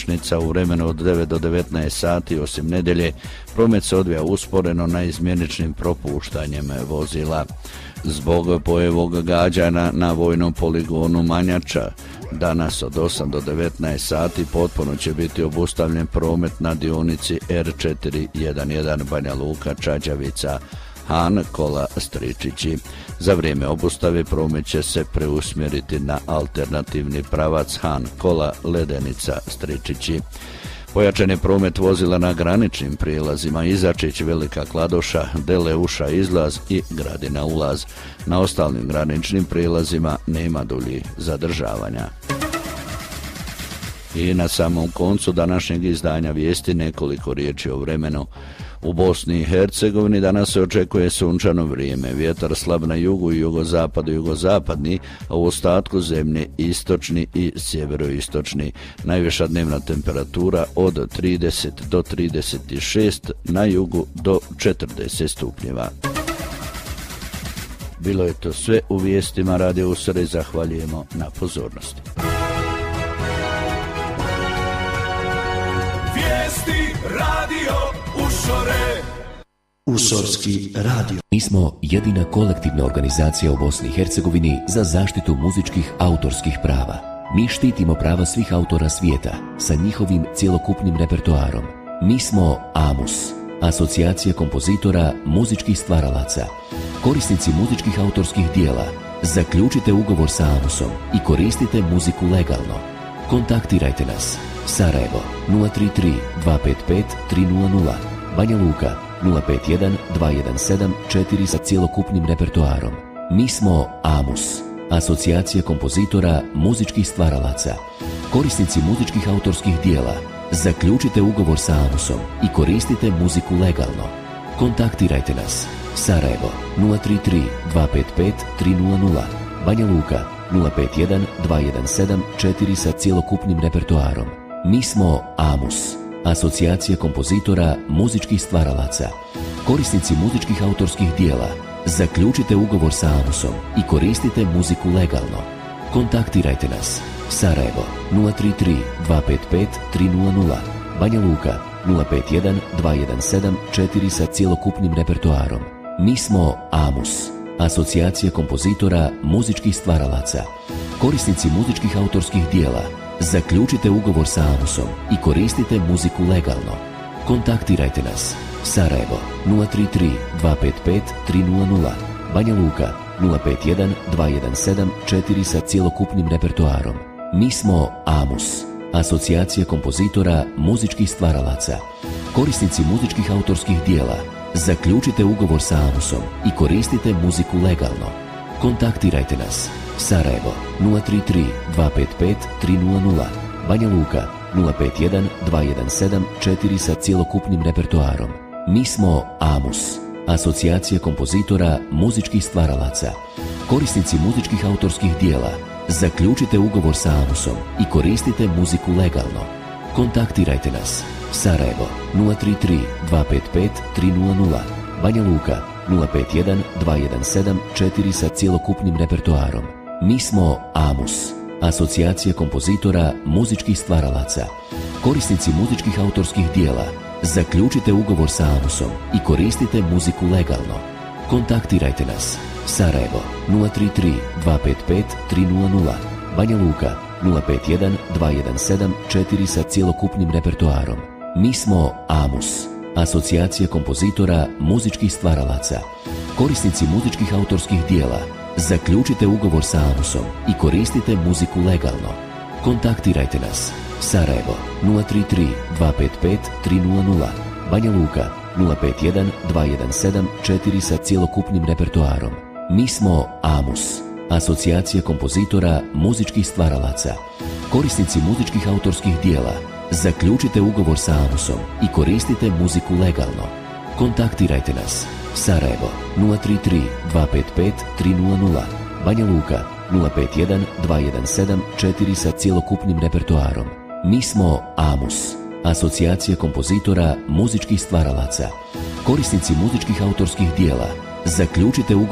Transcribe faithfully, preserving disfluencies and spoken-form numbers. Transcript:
završnica u vremenu od devet do devetnaest sati, osim nedjelje. Promet se odvija usporeno na izmjeničnim propuštanjem vozila. Zbog pojevog gađana na vojnom poligonu Manjača danas od osam do devetnaest sati potpuno će biti obustavljen promet na dionici R četiri jedan Banja Luka Čađavica Han Kola Stričići. Za vrijeme obustave promet će se preusmjeriti na alternativni pravac Han Kola Ledenica Stričići. Pojačan je promet vozila na graničnim prijelazima Izačić, Velika Kladoša, Deleuša izlaz i Gradina ulaz. Na ostalim graničnim prijelazima nema dulji zadržavanja. I na samom koncu današnjeg izdanja vijesti nekoliko riječi o vremenu. U Bosni i Hercegovini danas se očekuje sunčano vrijeme, vjetar slab na jugu i jugozapadu i jugozapadni, a u ostatku zemlje istočni i sjeveroistočni. Najviša dnevna temperatura od trideset do trideset šest, na jugu do četrdeset stupnjeva. Bilo je to sve u vijestima Radio Usore, zahvaljujemo na pozornosti. Vijesti Radio Usore. Usorski radio. Mi smo jedina kolektivna organizacija u Bosni i Hercegovini za zaštitu muzičkih autorskih prava. Mi štitimo prava svih autora svijeta sa njihovim cjelokupnim repertoarom. Mi smo AMUS, Asocijacija kompozitora muzičkih stvaralaca. Korisnici muzičkih autorskih dijela, zaključite ugovor sa AMUSom i koristite muziku legalno. Kontaktirajte nas. Sarajevo nula tri tri dva pet pet tri nula nula, Banja Luka nula pet jedan dva jedan sedam četiri sa cjelokupnim repertoarom. Mi smo AMUS, Asocijacija kompozitora muzičkih stvaralaca. Korisnici muzičkih autorskih dijela, zaključite ugovor sa AMUSom i koristite muziku legalno. Kontaktirajte nas. Sarajevo nula tri tri dva pet pet tri nula nula, Banja Luka nula pet jedan dva jedan sedam četiri sa cjelokupnim repertoarom. Mi smo AMUS, Asocijacija kompozitora muzičkih stvaralaca. Korisnici muzičkih autorskih dijela, zaključite ugovor sa AMUSom i koristite muziku legalno. Kontaktirajte nas. Sarajevo nula tri tri dva pet pet tri nula nula, Banja Luka nula pet jedan dva jedan sedam četiri sa cjelokupnim repertoarom. Mi smo AMUS, Asocijacija kompozitora muzičkih stvaralaca. Korisnici muzičkih autorskih dijela, zaključite ugovor sa AMUSom i koristite muziku legalno. Kontaktirajte nas. Sarajevo nula tri tri dva pet pet tri nula nula, Banja Luka nula pet jedan dva jedan sedam četiri sa cjelokupnim repertoarom. Mi smo AMUS, Asocijacija kompozitora muzičkih stvaralaca. Korisnici muzičkih autorskih dijela, zaključite ugovor sa AMUSom i koristite muziku legalno. Kontaktirajte nas. Sarajevo nula tri tri dva pet pet tri nula nula, Banja Luka nula pet jedan dva jedan sedam četiri sa cjelokupnim repertoarom. Mi smo AMUS, Asocijacija kompozitora muzičkih stvaralaca. Korisnici muzičkih autorskih dijela, zaključite ugovor sa AMUSom i koristite muziku legalno. Kontaktirajte nas. Sarajevo nula tri tri dva pet pet tri nula nula, Banja Luka nula pet jedan dva jedan sedam četiri sa cjelokupnim repertoarom. Mi smo AMUS, Asocijacija kompozitora muzičkih stvaralaca. Korisnici muzičkih autorskih dijela, zaključite ugovor sa AMUSom i koristite muziku legalno. Kontaktirajte nas. Sarajevo nula tri tri dva pet pet tri nula nula, Banja Luka nula pet jedan dva jedan sedam četiri sa cjelokupnim repertoarom. Mi smo AMUS, Asocijacija kompozitora muzičkih stvaralaca. Korisnici muzičkih autorskih dijela, zaključite ugovor sa AMUSom i koristite muziku legalno. Kontaktirajte nas. Sarajevo nula tri tri dva pet pet tri nula nula, Banja Luka nula pet jedan dva jedan sedam četiri sa cjelokupnim repertoarom. Mi smo AMUS, Asocijacija kompozitora muzičkih stvaralaca. Korisnici muzičkih autorskih dijela, zaključite ugovor sa AMUSom i koristite muziku legalno. Kontaktirajte nas. Sarajevo nula tri tri dva pet pet tri nula nula, Banja Luka nula pet jedan dva jedan sedam četiri sa cjelokupnim repertoarom. Mi smo AMUS, Asocijacija kompozitora muzičkih stvaralaca. Korisnici muzičkih autorskih dijela, zaključite ugovor